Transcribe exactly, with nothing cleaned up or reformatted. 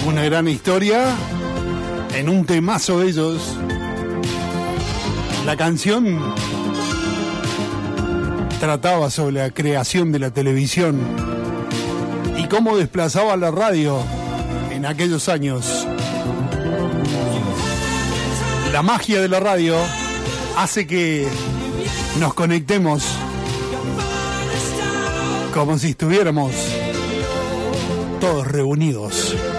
Una gran historia en un temazo de ellos. La canción trataba sobre la creación de la televisión y cómo desplazaba la radio en aquellos años. La magia de la radio hace que nos conectemos como si estuviéramos todos reunidos.